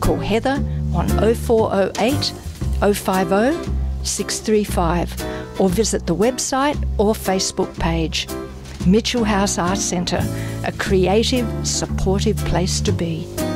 call Heather on 0408 050 635 or visit the website or Facebook page. Mitchell House Arts Centre, a creative, supportive place to be.